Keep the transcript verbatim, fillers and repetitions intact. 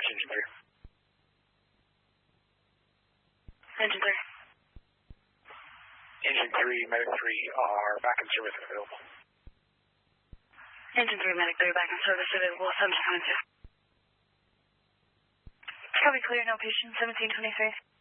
Dispatch engine three. Engine three. Engine three, Medic three are back in service and available. Engine three, Medic three back in service available. Subject coming through. Copy clear, no patient, seventeen twenty-three.